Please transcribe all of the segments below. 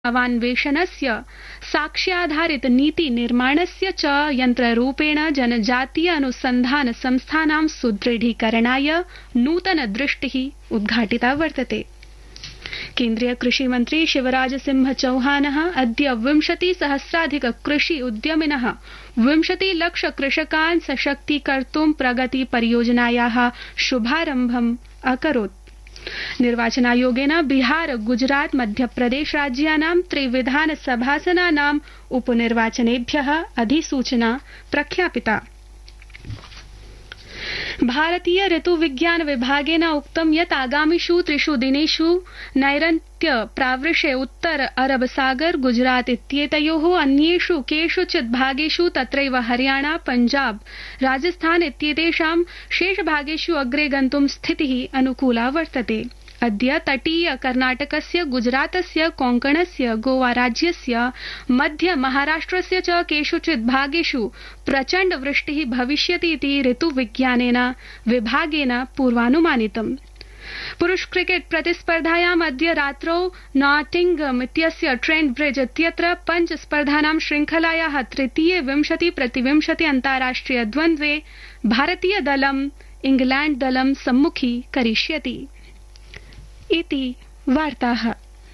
अवान्वेषणस्य साक्ष्याधारित नीति निर्माणस्य च यन्त्ररूपेण जनजातीय अनुसन्धान संस्थानां सुदृढीकरणाय नूतन दृष्टिः उद्घाटिता वर्तते। केन्द्रीय कृषि मंत्री शिवराज सिंह चौहानः अद्य 20,000 कृषि उद्यमिनः 20 लाख कृषकान् सशक्तीकर्तुं प्रगति परियोजनायाः शुभारम्भम् अकरोत्। निर्वाचनायोगेन बिहार, गुजरात, मध्यप्रदेश राज्यानां त्रिविधानसभासनानाम् उपनिर्वाचनेभ्यः अधिसूचना प्रख्यापिता। भारतीय ऋतुविज्ञान विभागेन उक्तं यत् आगामिषु 3 दिनेषु नैऋत्य प्रावृष्ये उत्तर अरब सागर, गुजरात इत्येतयोः अन्येषु केषुचित् भागेषु तत्रैव हरियाणा, पंजाब, राजस्थान इत्येतेषां शेषभागेषु अग्रे गन्तुं स्थितिः अनुकूला वर्तते। अद्य तटीय कर्णाटकस्य, गुजरातस्य, कोंकणस्य, गोवा राज्यस्य, मध्य महाराष्ट्रस्य च केषुचित् भागेषु प्रचण्ड वृष्टिः भविष्यति इति ऋतुविज्ञानेन विभागेन पूर्वानुमानितम्। पुरुष क्रिकेट प्रतिस्पर्धायाम् अद्य रात्रौ नॉटिंगम इत्यस्य ट्रेंट ब्रिज इत्यत्र 5 स्पर्धानां श्रृंखलायाः तृतीये 20-20 अन्ताराष्ट्रिय द्वन्द्वे भारतीय दलम् इंग्लैंड दलं सम्मुखी करिष्यति। इति वार्ताः।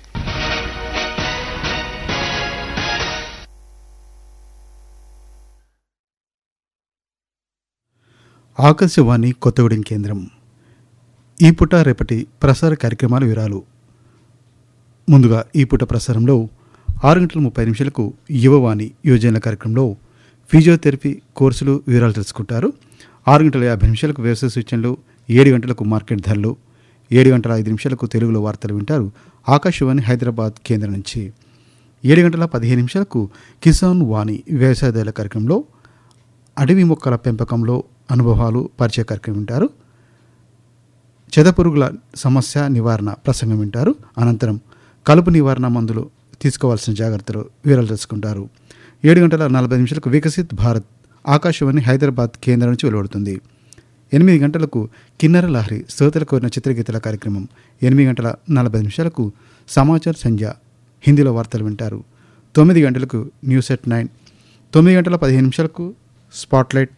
ఆకాశవాణి కొత్తగూడెం కేంద్రం. ఈ పూట రేపటి ప్రసార కార్యక్రమాల వివరాలు. ముందుగా ఈ పూట ప్రసారంలో 6:30 యువవాణి యోజనల కార్యక్రమంలో ఫిజియోథెరపీ కోర్సులు వివరాలు తెలుసుకుంటారు. 6:50 వ్యవసాయ సూచనలు, 7 గంటలకు మార్కెట్ ధరలు, 7:05 తెలుగులో వార్తలు వింటారు ఆకాశవాణి హైదరాబాద్ కేంద్రం నుంచి. 7:15 కిసాన్ వాణి వ్యవసాయదారుల కార్యక్రమంలో అడవి మొక్కల పెంపకంలో అనుభవాలు పరిచయ కార్యక్రమం వింటారు. చెదపురుగుల సమస్య నివారణ ప్రసంగం వింటారు. అనంతరం కలుపు నివారణ మందులు తీసుకోవాల్సిన జాగ్రత్తలు వివరాలు తెలుసుకుంటారు. 7:40 వికసిత్ భారత్ ఆకాశవాణి హైదరాబాద్ కేంద్రం నుంచి వెలువడుతుంది. 8 గంటలకు కిన్నెర లహరి శ్రోతల కోరిన చిత్రగీతల కార్యక్రమం. 8:40 సమాచార్ సంధ్య హిందీలో వార్తలు వింటారు. 9 గంటలకు న్యూస్ ఎట్ 9, 9:15 స్పాట్లైట్,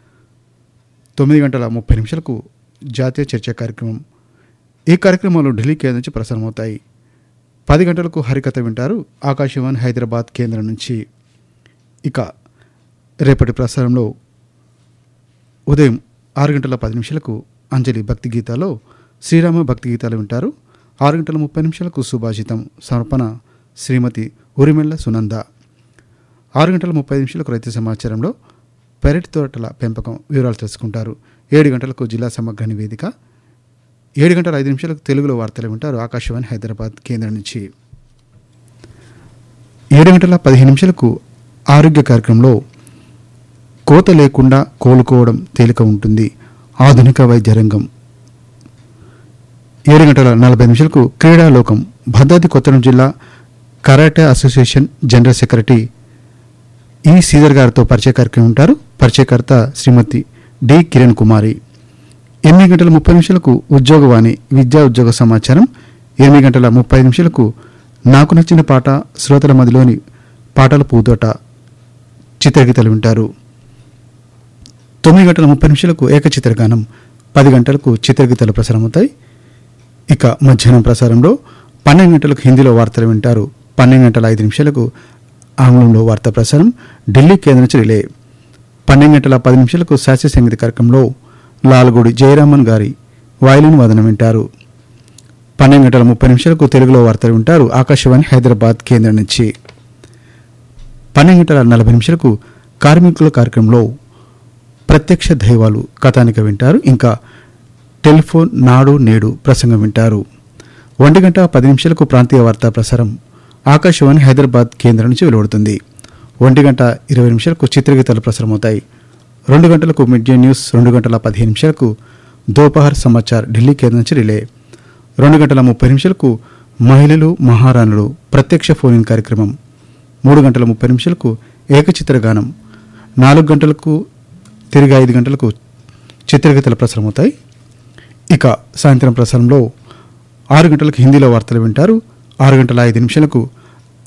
9:30 జాతీయ చర్చా కార్యక్రమం. ఈ కార్యక్రమాలు ఢిల్లీ కేంద్రం నుంచి ప్రసారమవుతాయి. 10 గంటలకు హరికథ వింటారు ఆకాశవాణి హైదరాబాద్ కేంద్రం నుంచి. ఇక రేపటి ప్రసారంలో ఉదయం 6:10 అంజలి భక్తి గీతాలో శ్రీరామ భక్తి గీతాలు వింటారు. 6:30 సుభాషితం, సమర్పణ శ్రీమతి ఉరిమెళ్ల సునంద. 6:35 రైతు సమాచారంలో పెరటి తోటల పెంపకం వివరాలు తెలుసుకుంటారు. 7 గంటలకు జిల్లా సమగ్ర నివేదిక, 7:05 తెలుగులో వార్తలు వింటారు ఆకాశవాణి హైదరాబాద్ కేంద్రం నుంచి. 7:15 ఆరోగ్య కార్యక్రమంలో కోత లేకుండా కోలుకోవడం తేలిక ఉంటుంది, ఆధునిక వైద్య రంగం. 7:40 క్రీడాలోకం భద్రాద్రి కొత్తగూడెం జిల్లా కరాటే అసోసియేషన్ జనరల్ సెక్రటరీ ఈ శ్రీధర్ గారితో పరిచయ కార్యక్రమం ఉంటారు. పరిచయకర్త శ్రీమతి డి కిరణ్ కుమారి. 8:30 ఉద్యోగవాణి విద్యా ఉద్యోగ సమాచారం. 8:35 నాకు నచ్చిన పాట శ్రోతల మదిలోని పాటల పూతోట చిత్రగీతలు వింటారు. 9:30 ఏకచిత్రగానం. 10 గంటలకు చిత్రగీతాలు ప్రసారమవుతాయి. ఇక మధ్యాహ్నం ప్రసారంలో 12 గంటలకు హిందీలో వార్తలు వింటారు. 12:05 ఆంగ్లంలో వార్తా ప్రసారం ఢిల్లీ కేంద్రం నుంచి రిలే. 12:10 శాస్త్రీయ సంగీత కార్యక్రమంలో లాల్గూడి జయరామన్ గారి వయలిన్ వాదనం వింటారు. 12:30 తెలుగులో వార్తలు వింటారు ఆకాశవాణి హైదరాబాద్ కేంద్రం నుంచి. 12:40 కార్మికుల కార్యక్రమంలో ప్రత్యక్ష దైవాలు కథానిక వింటారు. ఇంకా టెలిఫోన్ నాడు నేడు ప్రసంగం వింటారు. 1:10 ప్రాంతీయ వార్తా ప్రసారం ఆకాశవాణి హైదరాబాద్ కేంద్రం నుంచి వెలువడుతుంది. 1:20 చిత్రగీతాలు ప్రసారమవుతాయి. 2 గంటలకు mid day news. 2:15 దోపహర్ Samachar Delhi కేంద్రం నుంచి రిలే. 2:30 మహిళలు మహారాణులు ప్రత్యక్ష ఫోన్ ఇన్ కార్యక్రమం. 3:30 ఏకచిత్రగానం. 4 గంటలకు తిరిగి 5 గంటలకు చిత్రగీతాలు ప్రసారమవుతాయి. ఇక సాయంత్రం ప్రసారంలో 6 గంటలకు హిందీలో వార్తలు వింటారు. 6:05